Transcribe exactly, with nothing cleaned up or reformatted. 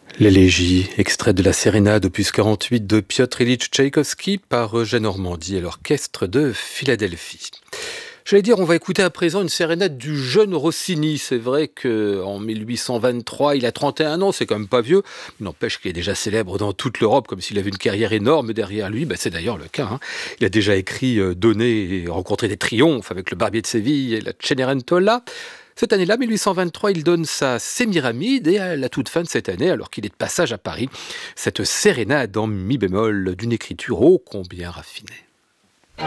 L'élégie, extrait de la sérénade opus quarante-huit de Piotr Ilyich Tchaïkovski par Eugène Ormandy et l'orchestre de Philadelphie. J'allais dire, on va écouter à présent une sérénade du jeune Rossini. C'est vrai qu'en mille huit cent vingt-trois, il a trente et un ans, c'est quand même pas vieux. Il n'empêche qu'il est déjà célèbre dans toute l'Europe, comme s'il avait une carrière énorme derrière lui. Ben, c'est d'ailleurs le cas, hein. Il a déjà écrit, euh, donné et rencontré des triomphes avec le Barbier de Séville et la Cenerentola. Cette année-là, mille huit cent vingt-trois, il donne sa Sémiramide et à la toute fin de cette année, alors qu'il est de passage à Paris, cette sérénade en mi bémol d'une écriture ô combien raffinée.